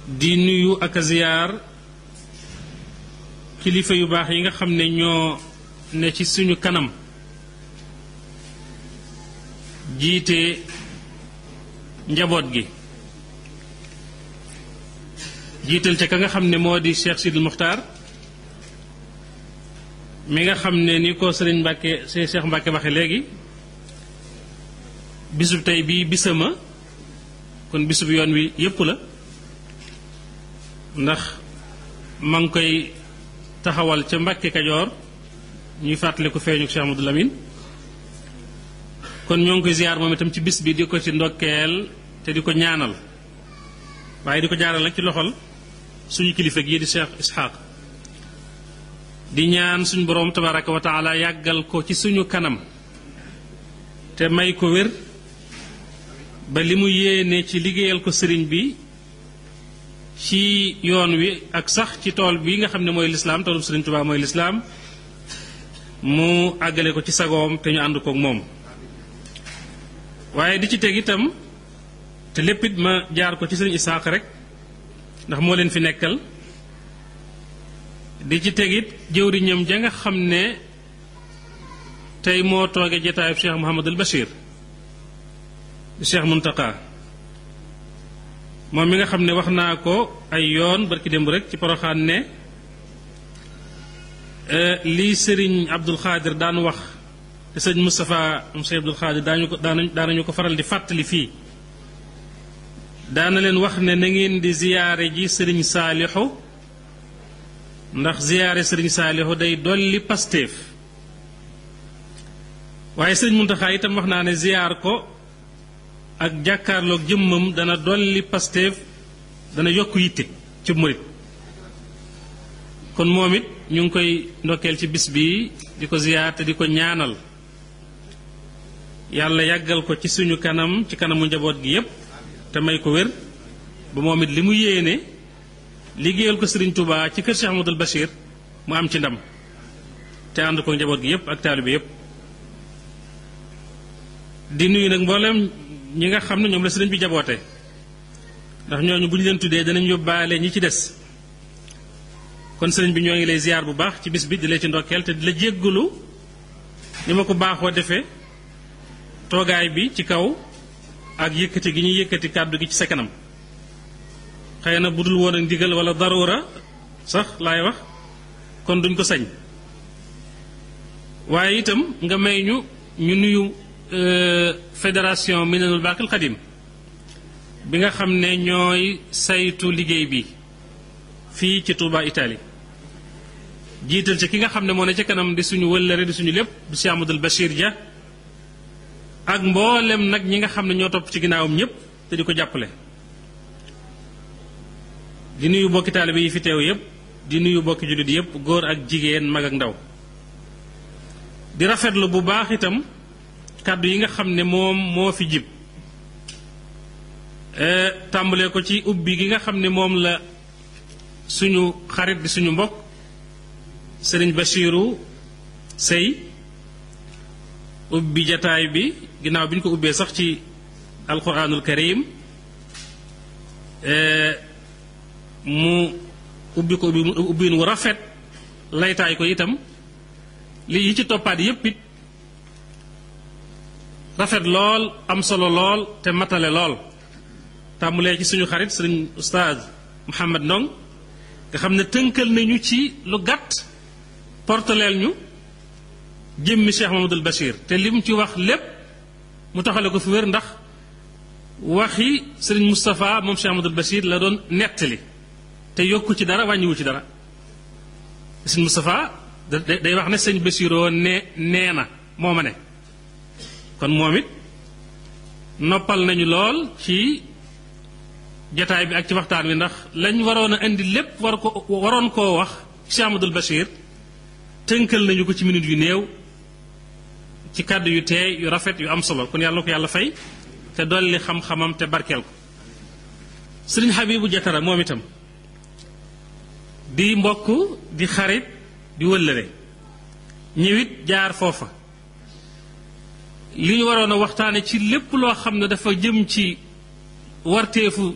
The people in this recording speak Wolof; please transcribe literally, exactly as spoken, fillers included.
di nuyu ak ziyaar kilifa yu baax yi nga xam ne ñoo ne ci suñu kanam jiite njaboot gi jiital ca ka nga xam ne moo di Cheikh Sidil Muxtaar mi nga xam ne ni ko sëriñ Mbàkke Cheikh Mbàkke waxe léegi bisub tey bii bisama kon bisub yoon wi yépp la ndax ma ngi koy taxawal ca Mbàkke Kajoor ñuy fàttali ko feeñu Cheikh Amadou Lamine kon ñoo ngi koy ziyaar moom itam ci bis bi di ko ci ndokkeel te di ko ñaanal waaye di ko jaaral nag ci loxol suñu kilifa gii di Cheikh Ishaq di ñaan suñu boroom tabaraka wa taala yàggal ko ci suñu kanam te may ko wér ba li mu yéene ci liggéeyal ko sëriñ bi ci yoon wi ak sax ci tool bi nga xam ne mooy lislaam toolu sëriñ Tuubaa mooy lislaam mu àggale ko ci sagoom te ñu ànd kook moom waaye di ci teg itam te lépp it ma jaar ko ci sëriñ Isaaq rek ndax moo leen fi nekkal di ci teg it jëwriñam ja nga xam ne tey moo tooge jataayub Cheikh Mouhamadul Bachir di Cheikh Muntaqa moom mi nga xam ne wax naa ko ay yoon barki démb rek ci Poroxaan ne lii sëriñ Abdul Xaadir daan wax te sëriñ Moustapha Moussa Abdul Xaadir daañu ko daanañu ko faral di fàttali fii daana leen wax ne na ngeen di ziyaare ji sëriñ Saalixu ndax ziyaare sëriñ Saalixu day dolli Pastef waaye sëriñ Muntaxa itam wax naa ne ziyaar ko ak jàkkaarloog jëmmam dana dolli Pastef dana yokk yitte ci murit kon moom it ñu ngi koy ndokkeel ci bis bi di ko ziyaar te di ko ñaanal yàlla yàggal ko ci suñu kanam ci kanamu njaboot gi yépp te may ko wér ba moom it li mu yéene liggéeyal ko Sëriñ Tuubaa ci kër Cheikh Ahmadul Bachir mu am ci ndam te ànd ko njaboot gi yépp ak taalibe yépp di nuyu nag mboolem ñi nga xam ne ñoom la sëriñ bi jaboote ndax ñooñu bu ñu leen tuddee danañ yóbbaale ñi ci des kon sëriñ bi ñoo ngi lay ziyaar bu baax ci bis bi di la ci ndokkeel te di la jéggalu ni ma ko baaxoo defee toogaay bi ci kaw ak yëkkati gi ñuy yëkkati kàddu gi ci sa kanam xëy na bu dul woon ak ndigal wala daruura sax laay wax kon duñ ko sañ waaye itam nga may ñu ñu nuyu fédération Minanul Baaqil Xadim bi nga xam ne ñooy saytu liggéey bi fii ci Touba Italie jiital ci ki nga xam ne moo ne ca kanam di suñu wëllëre di suñu lépp di Cheikh Amadul Bachir Dia ak mboolem nag ñi nga xam ne ñoo topp ci ginnaawam ñëpp te di ko jàppale di nuyu bokki taalibe yi fi teew yëpp di nuyu bokki jullit yëpp góor ak jigéen mag ak ndaw di rafetlu bu baax itam kàddu yi nga xam ne moom moo fi jib tàmbalee ko ci ubbi gi nga xam ne moom la suñu xarit di suñu mbokk sëriñ Bachiru Sey ubbi jataay bi ginnaaw bi ñu ko ubbee sax ci alquranul karim mu ubbi ko ubbi wu rafet laytaay ko itam li yi ci toppaat yépp it rafet lool am solo lool te matale lool tàmbulee ci suñu xarit sëriñ ustaaz Mouhamed Ndong nga xam ne tënkal nañu ci lu gàtt portaleel ñu jëmmi Cheikh Mamadul Bachir te lim ci wax lépp mu taxale ko fi wér ndax waxi sëriñ Moustapha moom Cheikh Mamadul Bachir la doon nettali te yokku ci dara wàññiwu ci dara sëriñ Moustapha day wax ne sëñ Bachiroo ne nee na moo ma ne kon moom it noppal nañu lool ci jataay bi ak ci waxtaan wi ndax lañ waroon a indi lépp war ko waroon koo wax Cheikh Amadul Bachir tënkal nañu ko ci minute yu néew ci kàddu yu teey yu rafet yu am solo kon yàlla na ko yàlla fay te dolli xam-xamam te barkeel ko sëriñ Habibu Jatara moom itam di mbokk di xarit di wëllëre ñëwit jaar foofa li ñu waroon a waxtaane ci lépp loo xam ne dafa jëm ci warteefu